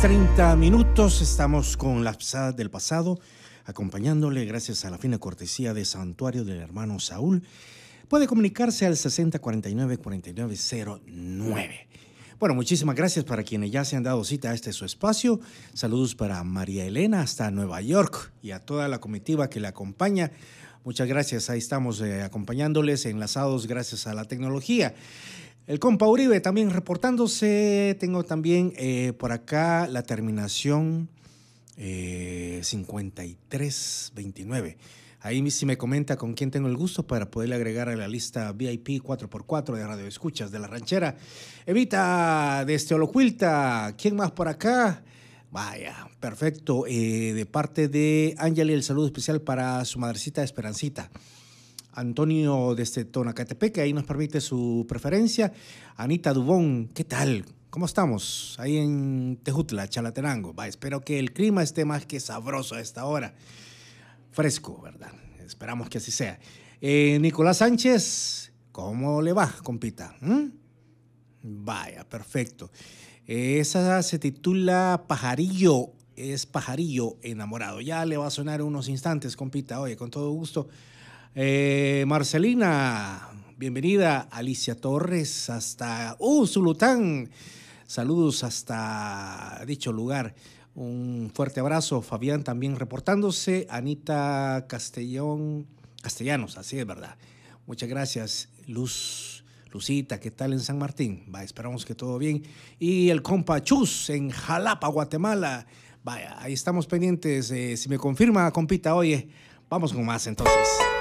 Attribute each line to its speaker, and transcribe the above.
Speaker 1: 6:30. Estamos con la pasada del pasado, acompañándole gracias a la fina cortesía de Santuario del Hermano Saúl. Puede comunicarse al 6049-4909. Bueno, muchísimas gracias para quienes ya se han dado cita a su espacio. Saludos para María Elena hasta Nueva York y a toda la comitiva que le acompaña. Muchas gracias, ahí estamos acompañándoles, enlazados gracias a la tecnología. El compa Uribe también reportándose. Tengo también por acá la terminación 5329. Ahí sí me comenta con quién tengo el gusto para poderle agregar a la lista VIP 4x4 de Radio Escuchas de La Ranchera. Evita desde Olocuilta. ¿Quién más por acá? Vaya, perfecto. De parte de Ángel, el saludo especial para su madrecita Esperancita. Antonio desde Tonacatepec, ahí nos permite su preferencia. Anita Dubón, ¿qué tal? ¿Cómo estamos? Ahí en Tejutla, Chalatenango. Espero que el clima esté más que sabroso a esta hora. Fresco, ¿verdad? Esperamos que así sea. Nicolás Sánchez, ¿cómo le va, compita? Vaya, perfecto. Esa se titula Pajarillo, es Pajarillo Enamorado. Ya le va a sonar unos instantes, compita. Oye, con todo gusto. Marcelina, bienvenida. Alicia Torres hasta Zulután. Saludos hasta dicho lugar. Un fuerte abrazo. Fabián también reportándose. Anita Castellanos, así es verdad. Muchas gracias. Lucita, ¿qué tal en San Martín? Esperamos que todo bien. Y el compa Chus en Jalapa, Guatemala. Vaya, ahí estamos pendientes. Si me confirma, compita, oye, vamos con más entonces.